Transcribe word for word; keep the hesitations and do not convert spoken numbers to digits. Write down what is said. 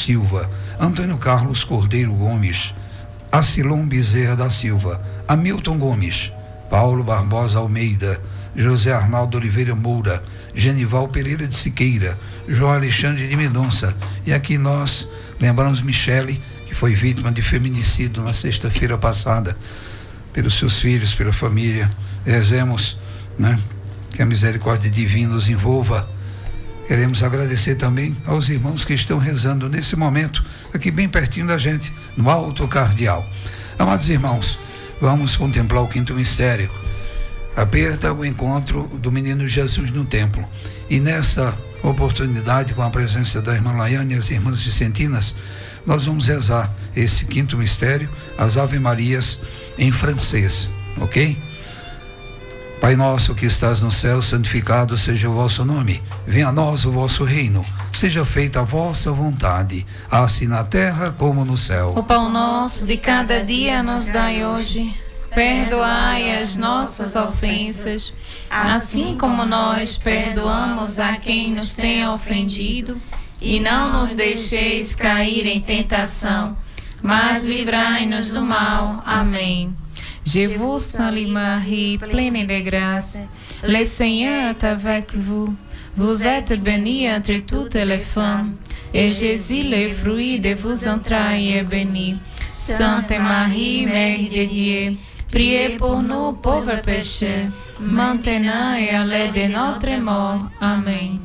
Silva, Antônio Carlos Cordeiro Gomes, Acilon Bezerra da Silva, Hamilton Gomes, Paulo Barbosa Almeida, José Arnaldo Oliveira Moura, Genival Pereira de Siqueira, João Alexandre de Mendonça. E aqui nós lembramos Michele, que foi vítima de feminicídio na sexta-feira passada, pelos seus filhos, pela família. Rezemos, né, que a misericórdia divina nos envolva. Queremos agradecer também aos irmãos que estão rezando nesse momento, aqui bem pertinho da gente, no Alto Cardeal. Amados irmãos, vamos contemplar o quinto mistério, a perda, o encontro do menino Jesus no templo. E nessa oportunidade, com a presença da irmã Laiane e as irmãs Vicentinas, nós vamos rezar esse quinto mistério, as Ave Marias em francês, ok? Pai nosso que estás no céu, santificado seja o vosso nome. Venha a nós o vosso reino. Seja feita a vossa vontade, assim na terra como no céu. O pão nosso de cada dia nos dai hoje. Perdoai as nossas ofensas, assim como nós perdoamos a quem nos tem ofendido. E não nos deixeis cair em tentação, mas livrai-nos do mal. Amém. Je vous salue Marie, pleine de grâce, le Seigneur est avec vous. Vous êtes bénie entre toutes les femmes, et Jésus, le fruit de vos entrailles, est béni. Sainte Marie, Mère de Dieu, priez pour nous pauvres pécheurs, maintenant et à l'heure de notre mort. Amém.